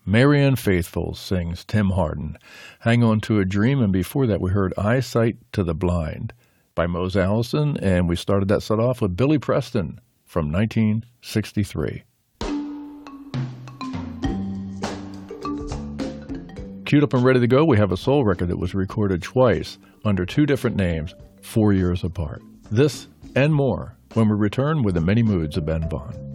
Marianne Faithfull sings Tim Hardin, Hang On to a Dream, and before that we heard Eyesight to the Blind by Mose Allison, and we started that set off with Billy Preston from 1963. Queued up and ready to go, we have a soul record that was recorded twice under two different names, 4 years apart. This and more when we return with the many moods of Ben Vaughn.